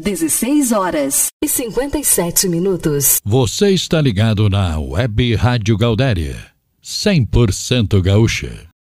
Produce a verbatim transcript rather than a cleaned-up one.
dezesseis horas e cinquenta e sete minutos. Você está ligado na Web Rádio Gaudéria, cem por cento gaúcha.